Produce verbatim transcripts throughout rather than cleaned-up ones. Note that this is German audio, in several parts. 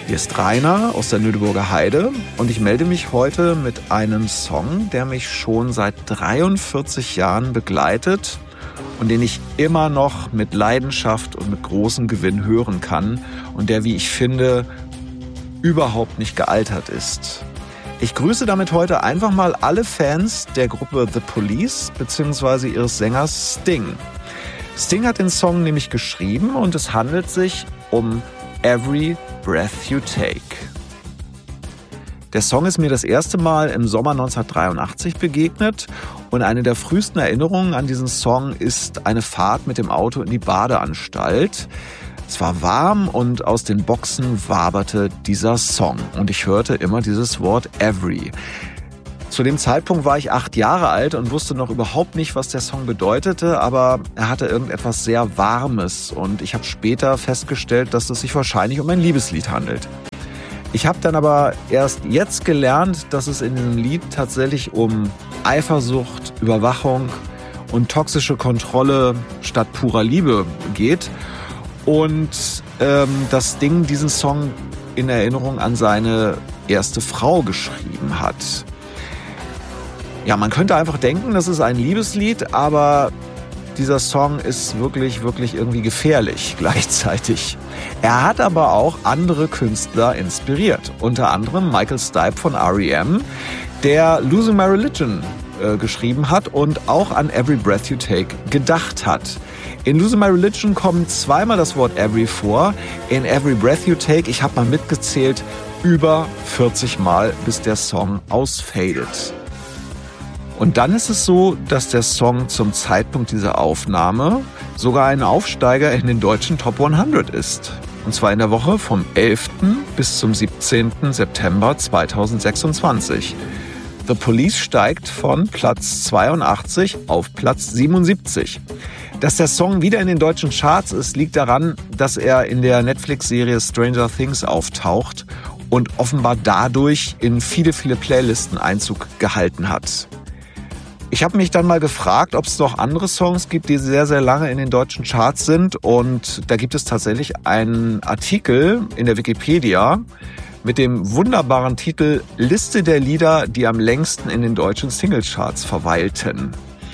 Hier ist Rainer aus der Lüneburger Heide und ich melde mich heute mit einem Song, der mich schon seit dreiundvierzig Jahren begleitet und den ich immer noch mit Leidenschaft und mit großem Gewinn hören kann und der, wie ich finde, überhaupt nicht gealtert ist. Ich grüße damit heute einfach mal alle Fans der Gruppe The Police bzw. ihres Sängers Sting. Sting hat den Song nämlich geschrieben und es handelt sich um Every Breath You Take. Der Song ist mir das erste Mal im Sommer neunzehnhundertdreiundachtzig begegnet und eine der frühesten Erinnerungen an diesen Song ist eine Fahrt mit dem Auto in die Badeanstalt. Es war warm und aus den Boxen waberte dieser Song und ich hörte immer dieses Wort Every. Zu dem Zeitpunkt war ich acht Jahre alt und wusste noch überhaupt nicht, was der Song bedeutete, aber er hatte irgendetwas sehr Warmes und ich habe später festgestellt, dass es sich wahrscheinlich um ein Liebeslied handelt. Ich habe dann aber erst jetzt gelernt, dass es in diesem Lied tatsächlich um Eifersucht, Überwachung und toxische Kontrolle statt purer Liebe geht. Und ähm, das Ding diesen Song in Erinnerung an seine erste Frau geschrieben hat. Ja, man könnte einfach denken, das ist ein Liebeslied, aber dieser Song ist wirklich, wirklich irgendwie gefährlich gleichzeitig. Er hat aber auch andere Künstler inspiriert, unter anderem Michael Stipe von R E M, der Losing My Religion äh, geschrieben hat und auch an Every Breath You Take gedacht hat. In Losing My Religion kommt zweimal das Wort Every vor, in Every Breath You Take, ich habe mal mitgezählt, über vierzig Mal, bis der Song ausfadet. Und dann ist es so, dass der Song zum Zeitpunkt dieser Aufnahme sogar ein Aufsteiger in den deutschen Top hundert ist. Und zwar in der Woche vom elften bis zum siebzehnten September zweitausendsechsundzwanzig. The Police steigt von Platz zweiundachtzig auf Platz siebenundsiebzig. Dass der Song wieder in den deutschen Charts ist, liegt daran, dass er in der Netflix-Serie Stranger Things auftaucht und offenbar dadurch in viele, viele Playlisten Einzug gehalten hat. Ich habe mich dann mal gefragt, ob es noch andere Songs gibt, die sehr, sehr lange in den deutschen Charts sind. Und da gibt es tatsächlich einen Artikel in der Wikipedia mit dem wunderbaren Titel Liste der Lieder, die am längsten in den deutschen Singlecharts verweilten.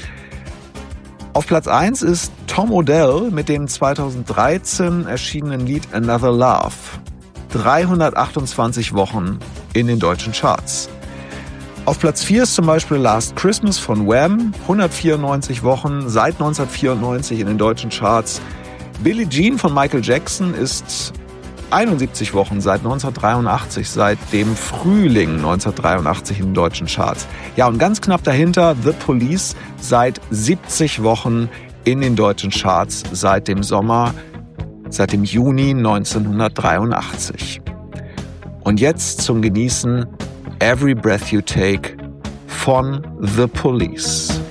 Auf Platz eins ist Tom Odell mit dem zweitausenddreizehn erschienenen Lied Another Love. dreihundertachtundzwanzig Wochen in den deutschen Charts. Auf Platz vier ist zum Beispiel Last Christmas von Wham, hundertvierundneunzig Wochen seit neunzehnhundertvierundneunzig in den deutschen Charts. Billie Jean von Michael Jackson ist einundsiebzig Wochen seit neunzehnhundertdreiundachtzig, seit dem Frühling neunzehnhundertdreiundachtzig in den deutschen Charts. Ja, und ganz knapp dahinter The Police seit siebzig Wochen in den deutschen Charts seit dem Sommer, seit dem Juni neunzehnhundertdreiundachtzig. Und jetzt zum Genießen Every Breath You Take von The Police.